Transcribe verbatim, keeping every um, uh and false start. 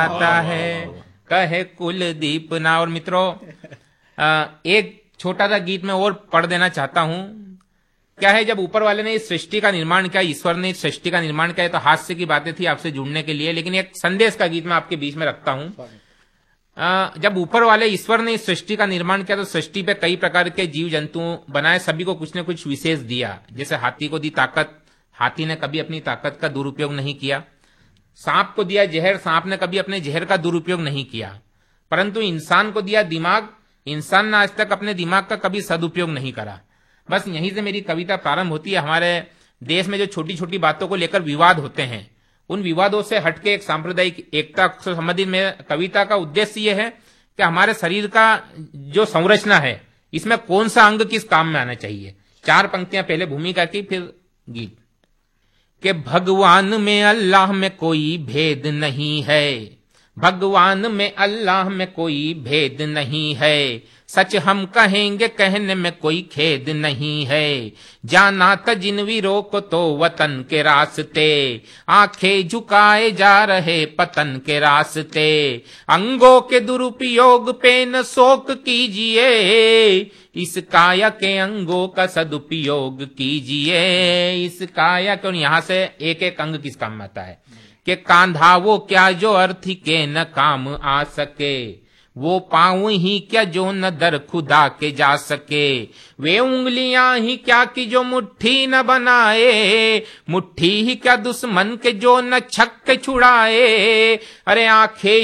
आता है कहे कुलदीप ना। और मित्रों, एक छोटा सा गीत में और पढ़ देना चाहता हूं। क्या है, जब ऊपर वाले ने इस सृष्टि का निर्माण किया, ईश्वर ने इस सृष्टि का निर्माण किया, तो हास्य की बातें थी आपसे जुड़ने के लिए, लेकिन एक संदेश का गीत मैं आपके बीच में रखता हूं। जब ऊपर वाले ईश्वर ने इस सृष्टि का निर्माण किया तो सृष्टि पे कई प्रकार के जीव जंतु बनाए, सभी को कुछ न कुछ विशेष दिया। जैसे हाथी को दी ताकत, हाथी ने कभी अपनी ताकत का दुरुपयोग नहीं किया। सांप को दिया जहर, सांप ने कभी अपने जहर का दुरुपयोग नहीं किया। परंतु इंसान को दिया दिमाग, इंसान ने आज तक अपने दिमाग का कभी सदुपयोग नहीं करा। बस यहीं से मेरी कविता प्रारंभ होती है। हमारे देश में जो छोटी छोटी बातों को लेकर विवाद होते हैं, उन विवादों से हटके एक सांप्रदायिक एकता से संबंधित में कविता का उद्देश्य यह है कि हमारे शरीर का जो संरचना है, इसमें कौन सा अंग किस काम में आना चाहिए। चार पंक्तियां पहले भूमिका की, फिर गीत। कि भगवान में अल्लाह में कोई भेद नहीं है, भगवान में अल्लाह में कोई भेद नहीं है, सच हम कहेंगे कहने में कोई खेद नहीं है। जाना था जिन वीरों को तो वतन के रास्ते, आंखें झुकाए जा रहे पतन के रास्ते। अंगों के दुरुपयोग पे न शोक कीजिए, इस काया के अंगों का सदुपयोग कीजिए। इस काया के, यहां से एक एक अंग किस काम में आता है। कि कांधा वो क्या जो अर्थी के न काम आ सके, वो पाँव ही क्या जो न दर खुदा के जा सके। वे उंगलियां ही क्या कि जो मुट्ठी न बनाए, मुट्ठी ही क्या दुश्मन के जो न छक्के छुड़ाए। अरे आंखें